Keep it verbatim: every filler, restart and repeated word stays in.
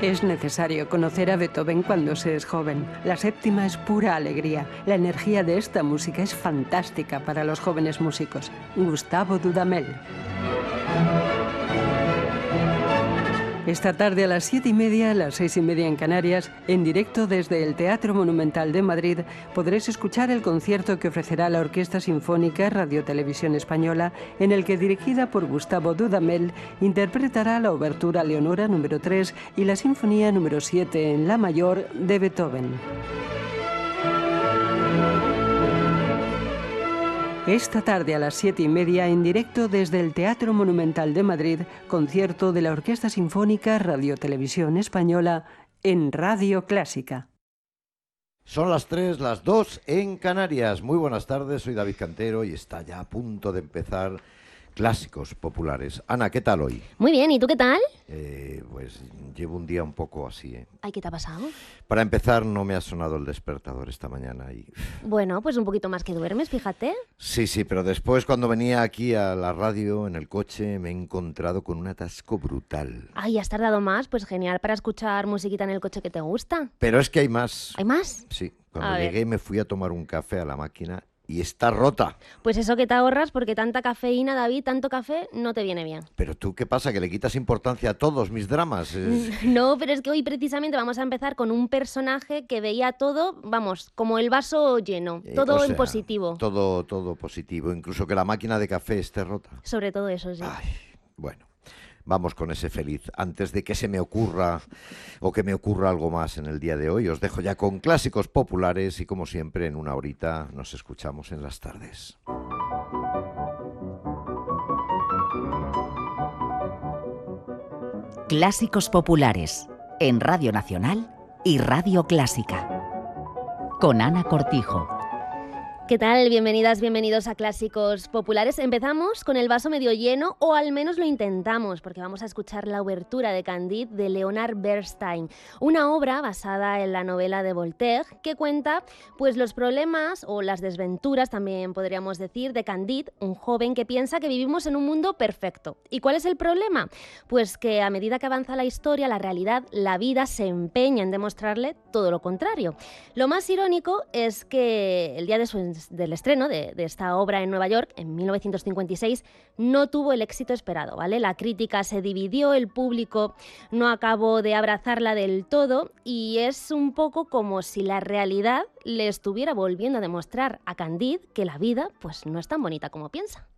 Es necesario conocer a Beethoven cuando se es joven. La séptima es pura alegría. La energía de esta música es fantástica para los jóvenes músicos. Gustavo Dudamel. Esta tarde a las siete y media, a las seis y media en Canarias, en directo desde el Teatro Monumental de Madrid, podréis escuchar el concierto que ofrecerá la Orquesta Sinfónica Radio Televisión Española, en el que, dirigida por Gustavo Dudamel, interpretará la obertura Leonora número tres y la Sinfonía número siete en La mayor de Beethoven. Esta tarde a las siete y media, en directo desde el Teatro Monumental de Madrid, concierto de la Orquesta Sinfónica Radio Televisión Española en Radio Clásica. Son las tres, las dos en Canarias. Muy buenas tardes, soy David Cantero y está ya a punto de empezar Clásicos Populares. Ana, ¿qué tal hoy? Muy bien, ¿y tú qué tal? Eh, pues llevo un día un poco así, ¿eh? Ay, ¿qué te ha pasado? Para empezar, no me ha sonado el despertador esta mañana y... Bueno, pues un poquito más que duermes, fíjate. Sí, sí, pero después cuando venía aquí a la radio, en el coche, me he encontrado con un atasco brutal. Ay, ¿has tardado más? Pues genial para escuchar musiquita en el coche que te gusta. Pero es que hay más. ¿Hay más? Sí, cuando A llegué ver. me fui a tomar un café a la máquina y está rota. Pues eso que te ahorras, porque tanta cafeína, David, tanto café, no te viene bien. Pero tú, ¿qué pasa? ¿Que le quitas importancia a todos mis dramas? Es... No, pero es que hoy precisamente vamos a empezar con un personaje que veía todo, vamos, como el vaso lleno, Eh, todo o en sea, positivo. Todo, todo positivo, incluso que la máquina de café esté rota. Sobre todo eso, sí. Ay, bueno, vamos con ese feliz. Antes de que se me ocurra o que me ocurra algo más en el día de hoy, os dejo ya con Clásicos Populares y como siempre en una horita nos escuchamos en las tardes. Clásicos Populares en Radio Nacional y Radio Clásica. Con Ana Cortijo. ¿Qué tal? Bienvenidas, bienvenidos a Clásicos Populares. Empezamos con el vaso medio lleno, o al menos lo intentamos, porque vamos a escuchar la obertura de Candide de Leonard Bernstein, una obra basada en la novela de Voltaire que cuenta pues los problemas o las desventuras, también podríamos decir, de Candide, un joven que piensa que vivimos en un mundo perfecto. ¿Y cuál es el problema? Pues que a medida que avanza la historia, la realidad, la vida se empeña en demostrarle todo lo contrario. Lo más irónico es que el día de su del estreno de, de esta obra en Nueva York, en mil novecientos cincuenta y seis, no tuvo el éxito esperado, ¿vale? La crítica se dividió, el público no acabó de abrazarla del todo y es un poco como si la realidad le estuviera volviendo a demostrar a Candide que la vida pues no es tan bonita como piensa.